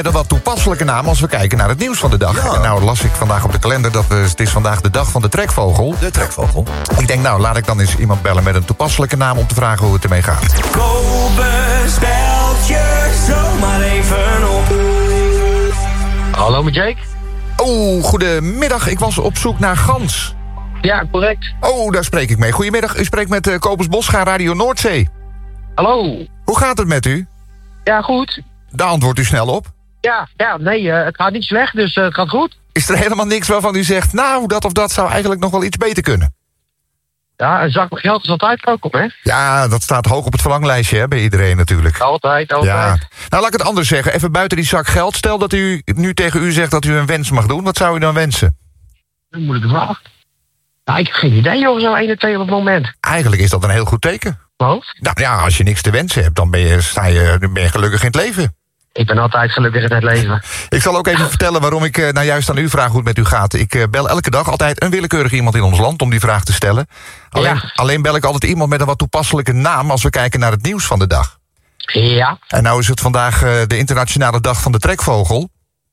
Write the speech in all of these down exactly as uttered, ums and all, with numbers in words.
Een wat toepasselijke naam als we kijken naar het nieuws van de dag. Ja. En nou las ik vandaag op de kalender dat uh, het is vandaag de dag van de trekvogel. De trekvogel. Ik denk, nou, laat ik dan eens iemand bellen met een toepasselijke naam om te vragen hoe het ermee gaat. Kobus belt je zomaar even op. Hallo met Jake? Oh, goedemiddag. Ik was op zoek naar Gans. Ja, correct. Oh, daar spreek ik mee. Goedemiddag. U spreekt met uh, Kobus Bosga, Radio Noordzee. Hallo. Hoe gaat het met u? Ja, goed. Daar antwoordt u snel op. Ja, ja nee, uh, het gaat niet slecht, dus uh, het gaat goed. Is er helemaal niks waarvan u zegt, nou, dat of dat zou eigenlijk nog wel iets beter kunnen? Ja, een zak met geld is altijd welkom, hè? Ja, dat staat hoog op het verlanglijstje hè, bij iedereen natuurlijk. Altijd, altijd. Ja. Nou, laat ik het anders zeggen. Even buiten die zak geld. Stel dat u nu tegen u zegt dat u een wens mag doen. Wat zou u dan wensen? Een moeilijke vraag. Nou, ik heb geen idee over zo'n ene twee op het moment. Eigenlijk is dat een heel goed teken. Hoofd? Nou ja, als je niks te wensen hebt, dan ben je, sta je, dan ben je gelukkig in het leven. Ik ben altijd gelukkig in het leven. Ik zal ook even vertellen waarom ik uh, nou juist aan u vraag hoe het met u gaat. Ik uh, bel elke dag altijd een willekeurig iemand in ons land om die vraag te stellen. Alleen, Ja. alleen bel ik altijd iemand met een wat toepasselijke naam als we kijken naar het nieuws van de dag. Ja. En nou is het vandaag uh, de internationale dag van de trekvogel.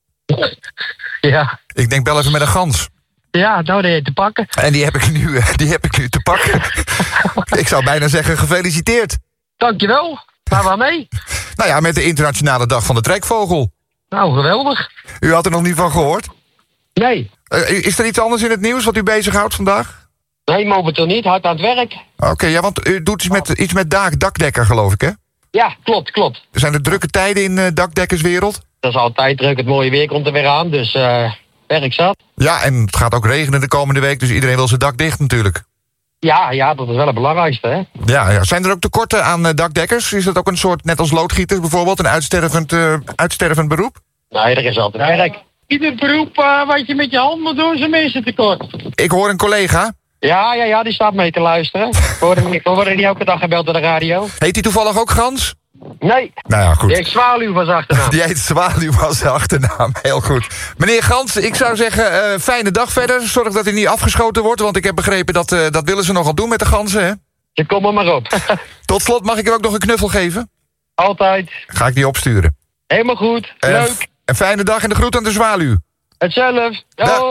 Ja. Ik denk bel even met een gans. Ja, nou, die te pakken. En die heb ik nu, uh, die heb ik nu te pakken. Ik zou bijna zeggen gefeliciteerd. Dankjewel. Waar we aan mee? Nou ja, met de internationale dag van de trekvogel. Nou, geweldig. U had er nog niet van gehoord? Nee. Uh, is er iets anders in het nieuws wat u bezighoudt vandaag? Nee, momenteel niet. Hard aan het werk. Oké, okay, ja, want u doet iets met, iets met dak, dakdekker, geloof ik, hè? Ja, klopt, klopt. Zijn er drukke tijden in de uh, dakdekkerswereld? Dat is altijd druk. Het mooie weer komt er weer aan, dus uh, werk zat. Ja, en het gaat ook regenen de komende week, dus iedereen wil zijn dak dicht natuurlijk. Ja, ja, dat is wel het belangrijkste, hè? Ja, ja. Zijn er ook tekorten aan uh, dakdekkers? Is dat ook een soort, net als loodgieters bijvoorbeeld, een uitstervend, uh, uitstervend beroep? Nee, er is altijd werk. Ieder beroep uh, wat je met je hand moet doen, is een mensen tekort. Ik hoor een collega. Ja, ja, ja, die staat mee te luisteren. We worden, we worden niet elke dag gebeld door de radio. Heet hij toevallig ook Gans? Nee. Nou ja, goed. Die heeft zwaluw van zijn achternaam. Die heet Zwaluw als zijn achternaam. Heel goed. Meneer Gans, ik zou zeggen, uh, fijne dag verder. Zorg dat u niet afgeschoten wordt, want ik heb begrepen dat, uh, dat willen ze nogal doen met de ganzen, hè? Je kom er maar op. Tot slot, mag ik u ook nog een knuffel geven? Altijd. Ga ik die opsturen. Helemaal goed. Uh, Leuk. Een fijne dag en de groet aan de zwaluw. Hetzelfde. Dag. Yo.